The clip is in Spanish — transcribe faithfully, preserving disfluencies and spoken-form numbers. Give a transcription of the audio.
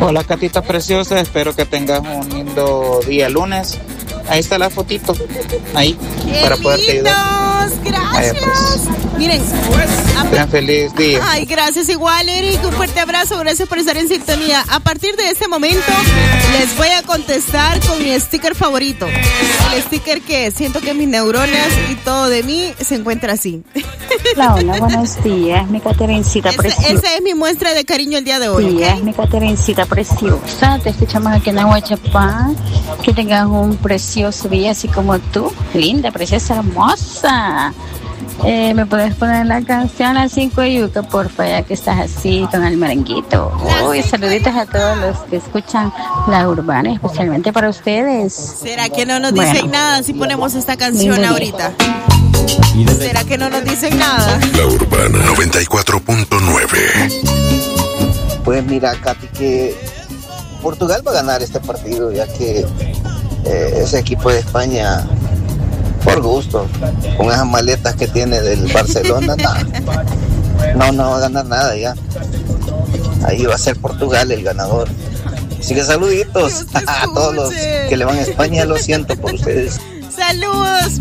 Hola, Catita preciosa, espero que tengas un lindo día lunes. Ahí está la fotito, ahí, ¡Qué para poderte ayudar. Gracias. Vaya, pues. Miren, Ten feliz día. Ay, gracias igual, Eric. Un fuerte abrazo. Gracias por estar en sintonía. A partir de este momento, les voy a contestar con mi sticker favorito. El sticker que siento que mis neuronas y todo de mí se encuentra así. Hola, hola, buenos días, mi Caterincita preciosa. Esa es mi muestra de cariño el día de hoy. Días, ¿okay? Mi Caterincita preciosa. Te escuchamos aquí en Aguachapá. Que tengas un precioso día así como tú. Linda, preciosa, hermosa. Eh, ¿Me puedes poner la canción Las Cinco Yuca, porfa, ya que estás así con el merenguito? Uy, saluditos a todos los que escuchan La Urbana, especialmente para ustedes. ¿Será que no nos dicen bueno. nada si ponemos esta canción Lindo ahorita? Día. ¿Será que no nos dicen nada? La Urbana noventa y cuatro punto nueve. Pues mira, Katy, que Portugal va a ganar este partido, ya que eh, ese equipo de España... Por gusto, con esas maletas que tiene del Barcelona, no, no, no va a ganar nada ya. Ahí va a ser Portugal el ganador. Así que saluditos a todos los que le van a España, lo siento por ustedes. Saludos,